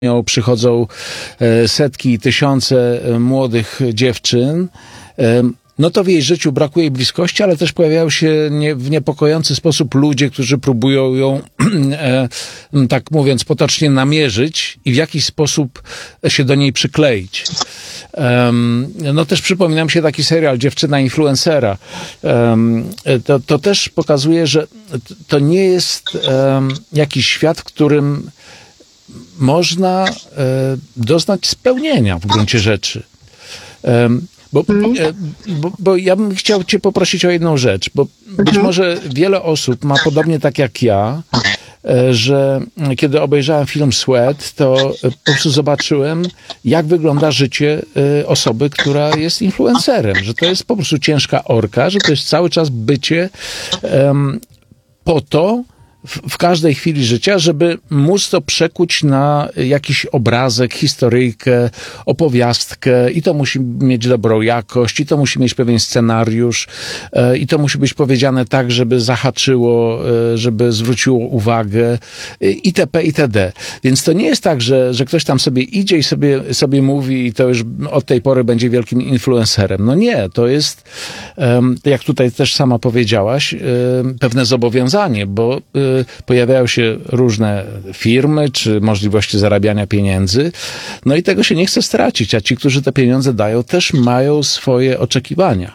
nią przychodzą setki i tysiące młodych dziewczyn, no to w jej życiu brakuje jej bliskości, ale też pojawiają się w niepokojący sposób ludzie, którzy próbują ją, tak mówiąc potocznie, namierzyć i w jakiś sposób się do niej przykleić. No też przypomina mi się taki serial Dziewczyna influencera. To też pokazuje, że to nie jest jakiś świat, w którym można doznać spełnienia w gruncie rzeczy. Bo ja bym chciał cię poprosić o jedną rzecz, bo być może wiele osób ma podobnie tak jak ja, że kiedy obejrzałem film Sweat, to po prostu zobaczyłem, jak wygląda życie osoby, która jest influencerem, że to jest po prostu ciężka orka, że to jest cały czas bycie po to, w każdej chwili życia, żeby móc to przekuć na jakiś obrazek, historyjkę, opowiastkę i to musi mieć dobrą jakość, i to musi mieć pewien scenariusz, i to musi być powiedziane tak, żeby zahaczyło, żeby zwróciło uwagę, itp., itd. Więc to nie jest tak, że ktoś tam sobie idzie i sobie mówi i to już od tej pory będzie wielkim influencerem. No nie, to jest, jak tutaj też sama powiedziałaś, pewne zobowiązanie, bo pojawiają się różne firmy, czy możliwości zarabiania pieniędzy, no i tego się nie chce stracić, a ci, którzy te pieniądze dają, też mają swoje oczekiwania.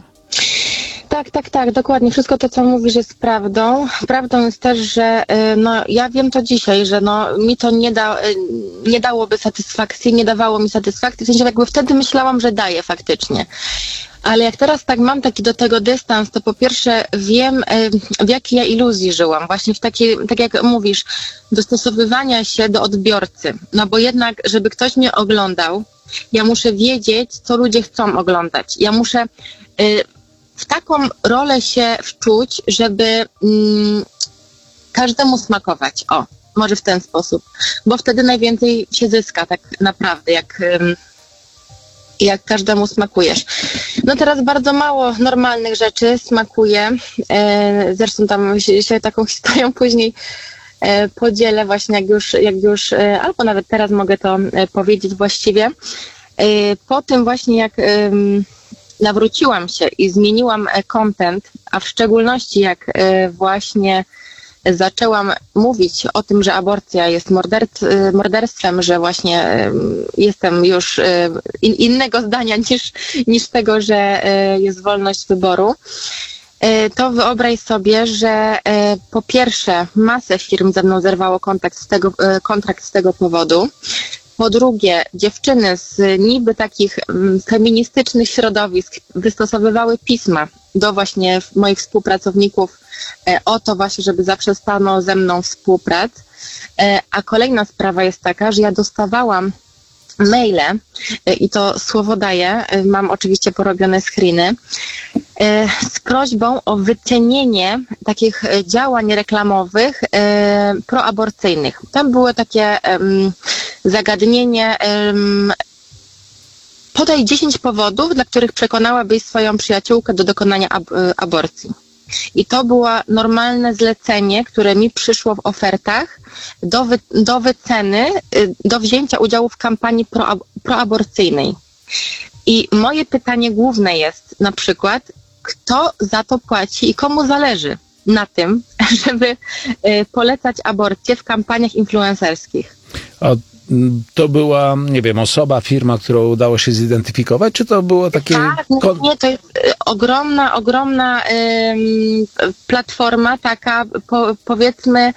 Tak, dokładnie. Wszystko to, co mówisz, jest prawdą. Prawdą jest też, że no, ja wiem to dzisiaj, że no, mi to nie dałoby satysfakcji, nie dawało mi satysfakcji, w sensie jakby wtedy myślałam, że daje faktycznie. Ale jak teraz tak mam taki do tego dystans, to po pierwsze wiem, w jakiej ja iluzji żyłam. Właśnie w takiej, tak jak mówisz, dostosowywania się do odbiorcy. No bo jednak, żeby ktoś mnie oglądał, ja muszę wiedzieć, co ludzie chcą oglądać. Ja muszę w taką rolę się wczuć, żeby każdemu smakować. O, może w ten sposób. Bo wtedy najwięcej się zyska tak naprawdę, jak każdemu smakujesz. No teraz bardzo mało normalnych rzeczy smakuje. Zresztą tam się taką historią później podzielę właśnie, jak już albo nawet teraz mogę to powiedzieć właściwie. Po tym właśnie jak nawróciłam się i zmieniłam content, a w szczególności jak właśnie zaczęłam mówić o tym, że aborcja jest morderstwem, że właśnie jestem już innego zdania niż tego, że jest wolność wyboru, to wyobraź sobie, że po pierwsze masę firm ze mną zerwało kontrakt z tego powodu. Po drugie, dziewczyny z niby takich feministycznych środowisk wystosowywały pisma do właśnie moich współpracowników o to właśnie, żeby zaprzestano ze mną współprac. A kolejna sprawa jest taka, że ja dostawałam maile, i to słowo daję, mam oczywiście porobione screeny, z prośbą o wycenienie takich działań reklamowych proaborcyjnych. Tam było takie zagadnienie, podaj 10 powodów, dla których przekonałabyś swoją przyjaciółkę do dokonania aborcji. I to było normalne zlecenie, które mi przyszło w ofertach do wyceny, do wzięcia udziału w kampanii proaborcyjnej. I moje pytanie główne jest na przykład, kto za to płaci i komu zależy na tym, żeby polecać aborcję w kampaniach influencerskich? A to była, nie wiem, osoba, firma, którą udało się zidentyfikować, czy to było takie... Tak, nie, to jest ogromna platforma, taka powiedzmy,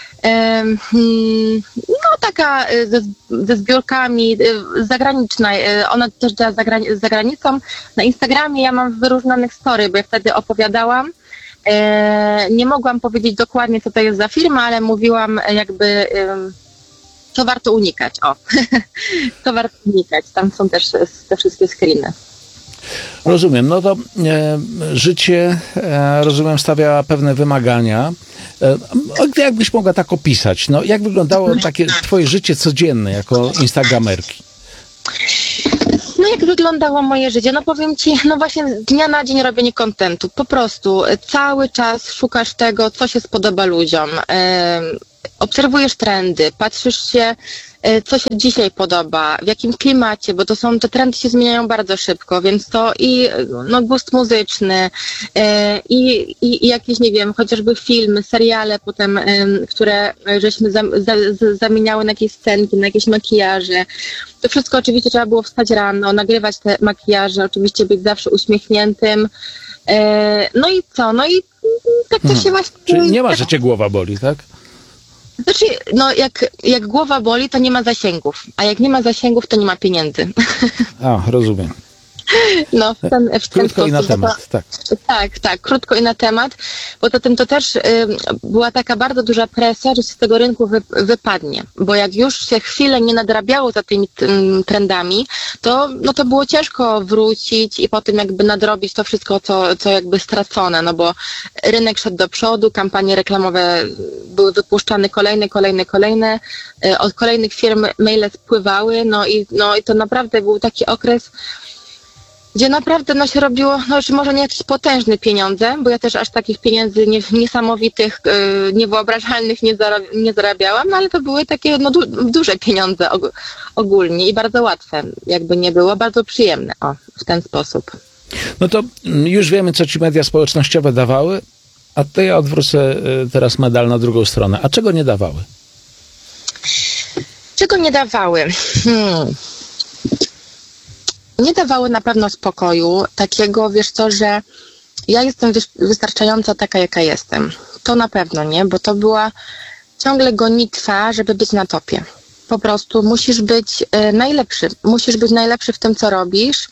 no taka ze zbiórkami, zagraniczna, ona też działa za granicą. Na Instagramie ja mam wyróżnionych story, bo ja wtedy opowiadałam. Nie mogłam powiedzieć dokładnie, co to jest za firma, ale mówiłam jakby... To warto unikać, to warto unikać. Tam są też te wszystkie screeny. Rozumiem. No to życie, rozumiem, stawia pewne wymagania. Jakbyś mogła tak opisać? No, jak wyglądało takie twoje życie codzienne jako instagramerki? No jak wyglądało moje życie? No powiem ci, no właśnie z dnia na dzień robienie kontentu. Po prostu cały czas szukasz tego, co się spodoba ludziom. obserwujesz trendy, patrzysz się, co się dzisiaj podoba, w jakim klimacie, bo te trendy się zmieniają bardzo szybko, więc to i gust muzyczny, i jakieś, nie wiem, chociażby filmy, seriale potem, które żeśmy zamieniały na jakieś scenki, na jakieś makijaże. To wszystko oczywiście trzeba było wstać rano, nagrywać te makijaże, oczywiście być zawsze uśmiechniętym. No i co? No i tak to się właśnie... Czyli nie ma, że cię głowa boli, tak? Znaczy, jak głowa boli, to nie ma zasięgów, a jak nie ma zasięgów, to nie ma pieniędzy. A, rozumiem. No, w ten Krótko sposób, i na temat, tak. Tak, krótko i na temat. Poza tym to też była taka bardzo duża presja, że się z tego rynku wypadnie, bo jak już się chwilę nie nadrabiało za tymi trendami, to było ciężko wrócić i potem jakby nadrobić to wszystko, co jakby stracone, no bo rynek szedł do przodu, kampanie reklamowe były wypuszczane kolejne, od kolejnych firm maile spływały, no i to naprawdę był taki okres, gdzie naprawdę się robiło, już może nie jakieś potężne pieniądze, bo ja też aż takich pieniędzy niesamowitych, niewyobrażalnych nie zarabiałam, no ale to były takie duże pieniądze ogólnie i bardzo łatwe, jakby nie było, bardzo przyjemne, w ten sposób. No to już wiemy, co ci media społecznościowe dawały, a to ja odwrócę teraz medal na drugą stronę. A czego nie dawały? Czego nie dawały? Nie dawały na pewno spokoju, takiego, wiesz co, że ja jestem wystarczająco taka, jaka jestem. To na pewno nie, bo to była ciągle gonitwa, żeby być na topie. Po prostu musisz być najlepszy. Musisz być najlepszy w tym, co robisz.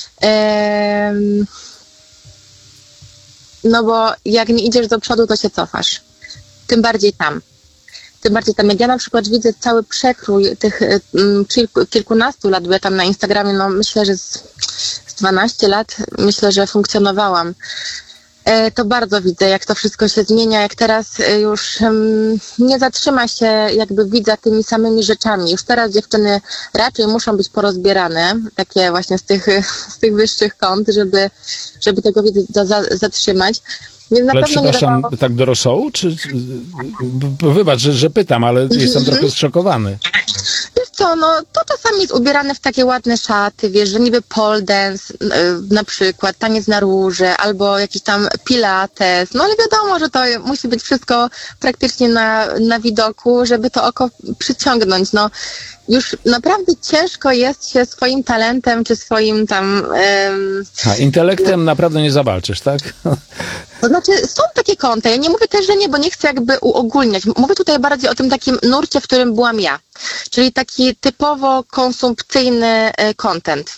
No bo jak nie idziesz do przodu, to się cofasz. Tym bardziej tam, jak ja na przykład widzę cały przekrój tych kilkunastu lat, bo ja tam na Instagramie, myślę, że z 12 lat, myślę, że funkcjonowałam, to bardzo widzę, jak to wszystko się zmienia, jak teraz już nie zatrzyma się jakby widza tymi samymi rzeczami. Już teraz dziewczyny raczej muszą być porozbierane, takie właśnie z tych wyższych kąt, żeby tego widza zatrzymać. Ale przepraszam, tak do rosołu? Wybacz, że pytam, ale jestem trochę zszokowany. Wiesz co, to czasami jest ubierane w takie ładne szaty, wiesz, że niby pole dance na przykład, taniec na róże, albo jakiś tam pilates, ale wiadomo, że to musi być wszystko praktycznie na widoku, żeby to oko przyciągnąć, już naprawdę ciężko jest się swoim talentem, czy swoim tam... intelektem naprawdę nie zawalczysz, tak? To znaczy, są takie konta, ja nie mówię też, że nie, bo nie chcę jakby uogólniać. Mówię tutaj bardziej o tym takim nurcie, w którym byłam ja. Czyli taki typowo konsumpcyjny content.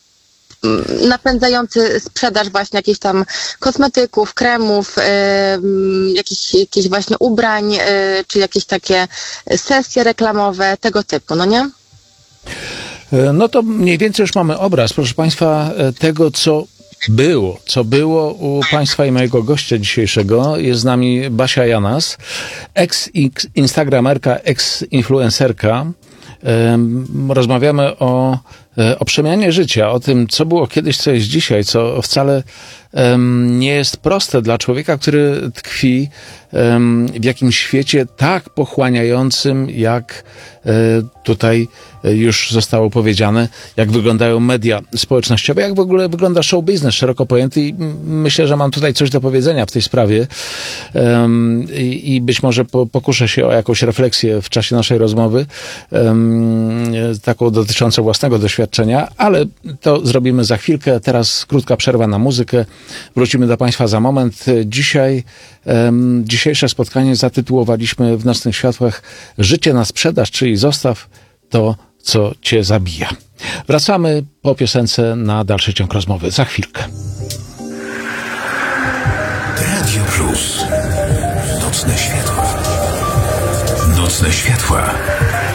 Napędzający sprzedaż właśnie jakichś tam kosmetyków, kremów, jakichś właśnie ubrań, czy jakieś takie sesje reklamowe, tego typu, nie? No to mniej więcej już mamy obraz, proszę Państwa, tego, co było u Państwa i mojego gościa dzisiejszego. Jest z nami Basia Janas, ex-instagramerka, ex-influencerka. Rozmawiamy o przemianie życia, o tym, co było kiedyś, co jest dzisiaj, co wcale nie jest proste dla człowieka, który tkwi w jakimś świecie tak pochłaniającym, jak tutaj już zostało powiedziane, jak wyglądają media społecznościowe, jak w ogóle wygląda show business szeroko pojęty i myślę, że mam tutaj coś do powiedzenia w tej sprawie i być może pokuszę się o jakąś refleksję w czasie naszej rozmowy, taką dotyczącą własnego doświadczenia, ale to zrobimy za chwilkę. Teraz krótka przerwa na muzykę. Wrócimy do Państwa za moment. Dzisiejsze spotkanie zatytułowaliśmy w Nocnych Światłach Życie na sprzedaż, czyli zostaw to, co Cię zabija. Wracamy po piosence na dalszy ciąg rozmowy. Za chwilkę. Radio Plus. Nocne światła. Nocne światła.